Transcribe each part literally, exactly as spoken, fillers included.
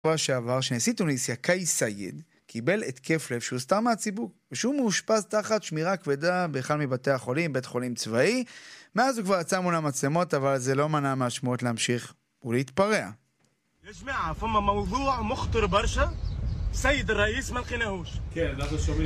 בשבוע שעבר שנשיא תוניסיה, קייס סייד, קיבל התקף לב שהוסתר מהציבור, ושהוא מאושפז תחת שמירה כבדה באחד מבתי החולים, בית חולים צבאי. מאז הוא כבר יצא מול המצלמות, אבל זה לא מנע מהשמועות להמשיך ולהתפרע. يا جماعة فما موضوع مخطر برشا سيد الرئيس ما لقيناهوش. כן, אנחנו שומעים.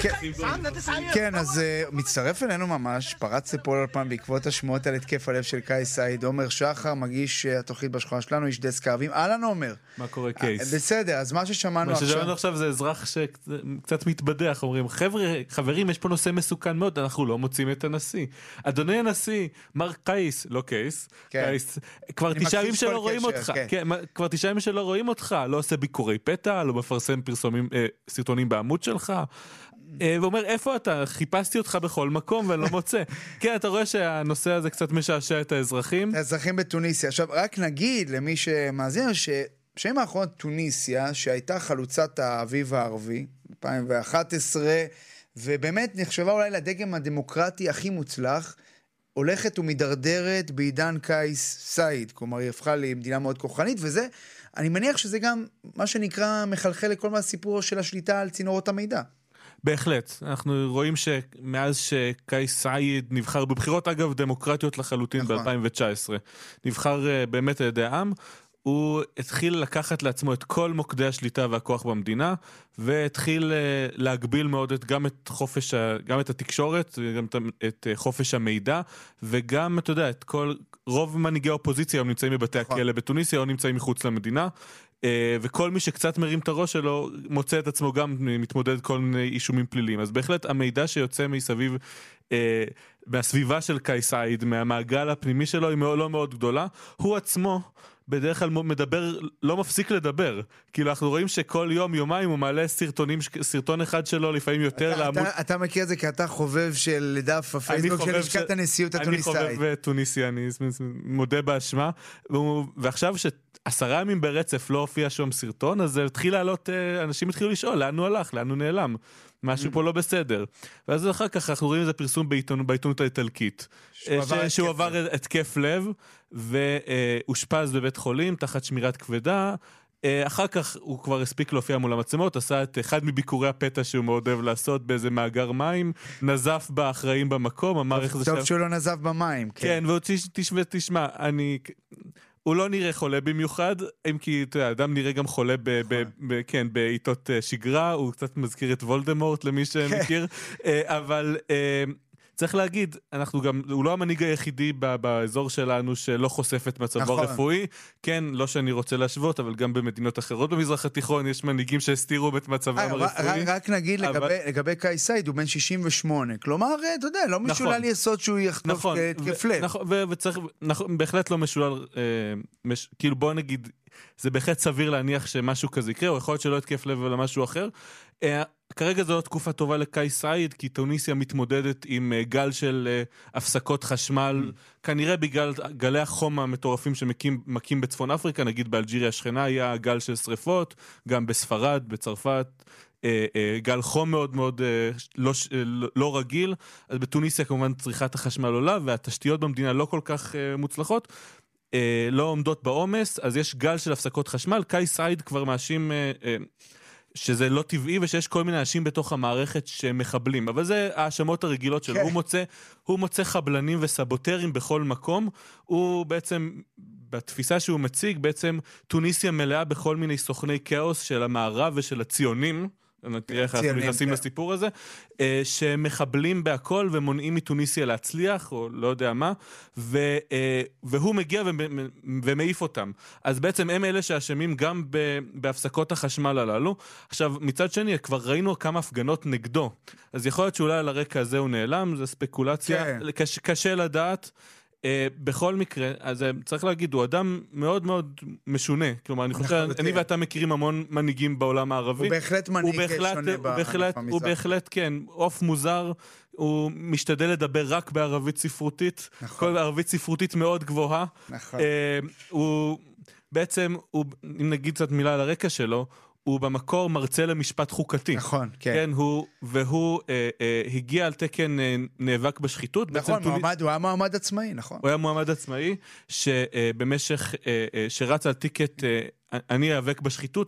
כן, אז מצטרף אלינו ממש, פרץ לפה על פעם בעקבות השמועות על התקף הלב של קייס סייד. עומר שחר, מגיש התוכנית בשכונה שלנו, איש דסק הערבים. אהלן עומר. מה קורה קייס? בסדר, אז מה ששמענו עכשיו... מה ששמענו עכשיו זה אזרח שקצת מתבדח, אומרים, חבר'ה, חברים, יש פה נושא מסוכן מאוד, אנחנו לא מוצאים את הנשיא. אדוני הנשיא, מר קייס, לא קייס, קייס, כבר תשעה ימים שלא רואים אותך, כבר תשעה ימים שלא רואים אותך, לא עושה ביקורי פתע, לא מפרסם פרסומים, סרטונים בעמוד שלך, ואומר, איפה אתה? חיפשתי אותך בכל מקום ואני לא מוצא. כן, אתה רואה שהנושא הזה קצת משעשע את האזרחים? האזרחים בתוניסיה. עכשיו, רק נגיד למי שמאזין, שבשנים האחרונות תוניסיה, שהייתה חלוצת האביב הערבי, אלפיים ואחת עשרה, ובאמת נחשבה אולי לדגם הדמוקרטי הכי מוצלח, הולכת ומדרדרת בעידן קייס סייד, כלומר היא הפכה למדינה מאוד כוחנית, וזה, אני מניח שזה גם מה שנקרא מחלחל לכל מהסיפור של השליטה על צינורות המידע. בהחלט, אנחנו רואים שמאז שקייס סייד נבחר בבחירות אגב דמוקרטיות לחלוטין נכון. ב-אלפיים תשע עשרה, נבחר באמת על ידי העם, הוא התחיל לקחת לעצמו את כל מוקדי השליטה והכוח במדינה, והתחיל להגביל מאוד את, גם את חופש, גם את התקשורת, גם את חופש המידע, וגם, אתה יודע, את כל, רוב מנהיגי האופוזיציה הם נמצאים בבתי הכלא בתוניסיה, או נמצאים מחוץ למדינה, וכל מי שקצת מרים את הראש שלו, מוצא את עצמו גם מתמודד כל מיני אישומים פליליים. אז בהחלט המידע שיוצא מסביב, מהסביבה של קייס סייד, מהמעגל הפנימי שלו, היא לא מאוד גדולה. הוא עצמו, בדרך כלל מדבר, לא מפסיק לדבר. כאילו אנחנו רואים שכל יום, יומיים, הוא מעלה סרטונים, סרטון אחד שלו, לפעמים יותר אתה, לעמוד... אתה, אתה מכיר את זה כי אתה חובב של דף הפייסבוק של לשכת הנשיאות התוניסאית. אני חובב טוניסיה, אני מודה באשמה. ועכשיו שעשרה ימים ברצף לא הופיע שום סרטון, אז התחיל לעלות, אנשים התחילו לשאול, לאן הוא הלך, לאן הוא נעלם. משהו פה לא בסדר. ואז אחר כך אנחנו רואים איזה פרסום בעיתונות האיטלקית. שהוא עבר התקף לב, והושפז בבית חולים, תחת שמירת כבדה. אחר כך הוא כבר הספיק להופיע מול המצלמות, עשה את אחד מביקורי הפתע שהוא מאוד אוהב לעשות באיזה מאגר מים, נזף באחראים במקום, אמר איך זה שם... טוב שהוא לא נזף במים. כן, והוא תשמע, תשמע, אני... הוא לא נראה חולה במיוחד, אם כי האדם נראה גם חולה ב, ב, ב, כן, בעיתות שגרה, הוא קצת מזכיר את וולדמורט למי שמכיר, אבל צריך להגיד, אנחנו גם, הוא לא המנהיג היחידי באזור שלנו שלא חושף את מצבו הרפואי, כן, לא שאני רוצה להשוות, אבל גם במדינות אחרות במזרח התיכון יש מנהיגים שהסתירו את מצבם הרפואי. רק נגיד לגבי קייס סייד, הוא בן שישים ושמונה, כלומר, אתה יודע, לא משולל יסוד שהוא יחטוף התקף לב. נכון, וצריך, בהחלט לא משולל, כאילו בוא נגיד, זה בהחלט סביר להניח שמשהו כזה יקרה, או יכול להיות שלא התקף לב אלא משהו אחר. כרגע זו לא תקופה טובה לקייס סייד, כי טוניסיה מתמודדת עם גל של הפסקות חשמל, כנראה בגלל גלי החום המטורפים שמקים בצפון אפריקה, נגיד באלג'יריה השכנה היה גל של שריפות, גם בספרד, בצרפת, גל חום מאוד מאוד לא, לא רגיל, אז בטוניסיה כמובן צריכת החשמל עולה, והתשתיות במדינה לא כל כך מוצלחות, לא עומדות בעומס, אז יש גל של הפסקות חשמל, קייס סייד כבר מאשים... שזה לא טבעי ושיש כל מיני אנשים בתוך המערכת שמחבלים, אבל זה האשמות הרגילות שלו, הוא מוצא, הוא מוצא חבלנים וסבוטרים בכל מקום, הוא בעצם, בתפיסה שהוא מציג, בעצם טוניסיה מלאה בכל מיני סוכני כאוס של המערב ושל הציונים, תראה איך אנחנו נכנסים לסיפור הזה, שמחבלים בהכל ומונעים מטוניסיה להצליח, או לא יודע מה, והוא מגיע ומעיף אותם. אז בעצם הם אלה שאשמים גם בהפסקות החשמל הללו. עכשיו, מצד שני, כבר ראינו כמה הפגנות נגדו, אז יכול להיות שאולי על הרקע הזה הוא נעלם, זה ספקולציה, קשה לדעת, Uh, בכל מקרה, אז צריך להגיד, הוא אדם מאוד מאוד משונה, כלומר, אני חושב, אני ואתה מכירים המון מנהיגים בעולם הערבי. הוא בהחלט מנהיג שונה בענף המזרח. הוא בהחלט, כן, אוף מוזר, הוא משתדל לדבר רק בערבית ספרותית, כל ערבית ספרותית מאוד גבוהה. נכון. הוא בעצם, אם נגיד קצת מילה על הרקע שלו, הוא במקור מרצה למשפט חוקתי. נכון, כן. כן, הוא, והוא אה, אה, הגיע על תקן אה, נאבק בשחיתות. נכון, מועמד, טולי... הוא היה מועמד עצמאי, נכון. הוא היה מועמד עצמאי, שבמשך, אה, אה, שרץ על טיקט אה, אני איאבק בשחיתות,